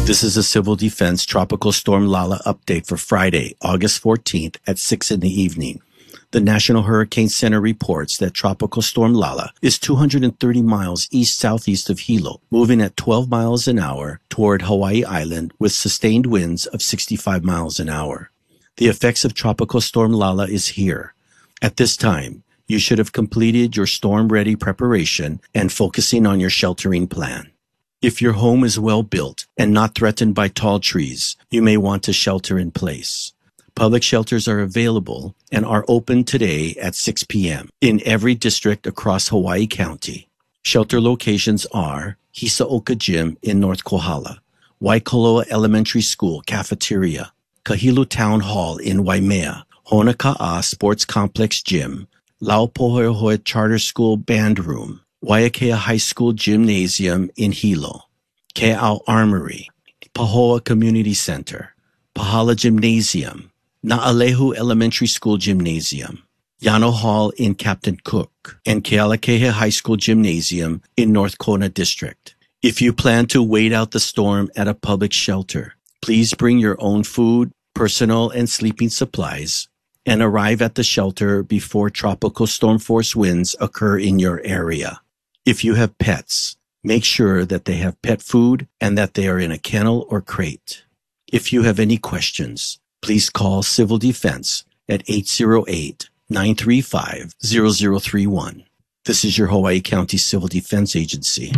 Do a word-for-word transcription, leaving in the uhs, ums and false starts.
This is a Civil Defense Tropical Storm Lala update for Friday, August fourteenth at six in the evening. The National Hurricane Center reports that Tropical Storm Lala is two hundred thirty miles east-southeast of Hilo, moving at twelve miles an hour toward Hawaii Island with sustained winds of sixty-five miles an hour. The effects of Tropical Storm Lala is here. At this time, you should have completed your storm-ready preparation and focusing on your sheltering plan. If your home is well built and not threatened by tall trees, you may want to shelter in place. Public shelters are available and are open today at six p.m. in every district across Hawaii County. Shelter locations are Hisaoka Gym in North Kohala, Waikoloa Elementary School Cafeteria, Kahilu Town Hall in Waimea, Honaka'a Sports Complex Gym, Laupohoehoe Charter School Band Room, Waiakea High School Gymnasium in Hilo, Ke'au Armory, Pahoa Community Center, Pahala Gymnasium, Na'alehu Elementary School Gymnasium, Yano Hall in Captain Cook, and Kealakekea High School Gymnasium in North Kona District. If you plan to wait out the storm at a public shelter, please bring your own food, personal and sleeping supplies, and arrive at the shelter before tropical storm force winds occur in your area. If you have pets, make sure that they have pet food and that they are in a kennel or crate. If you have any questions, please call Civil Defense at eight zero eight, nine three five, zero zero three one. This is your Hawaii County Civil Defense Agency.